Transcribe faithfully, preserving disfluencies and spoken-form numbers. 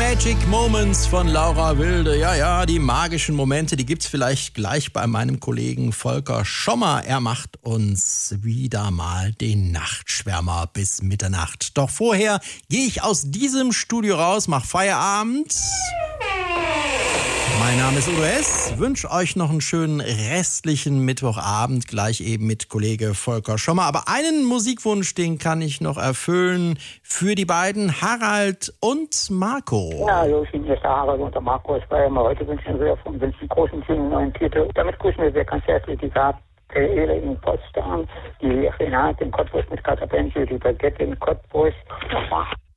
Magic Moments von Laura Wilde. Ja, ja, die magischen Momente, die gibt's vielleicht gleich bei meinem Kollegen Volker Schommer. Er macht uns wieder mal den Nachtschwärmer bis Mitternacht. Doch vorher gehe ich aus diesem Studio raus, mach Feierabend. Mein Name ist Udo S. Wünsche euch noch einen schönen restlichen Mittwochabend, gleich eben mit Kollege Volker Schommer. Aber einen Musikwunsch, den kann ich noch erfüllen für die beiden, Harald und Marco. Ja, hallo, ich bin hier der Harald und der Marco. Ich war ja mal heute wünschen wir von den großen, schönen neuen Titel. Damit grüßen wir sehr ganz herzlich die Gabriele in Potsdam, die Renate in Cottbus mit Katabensi, die Baguette in Cottbus.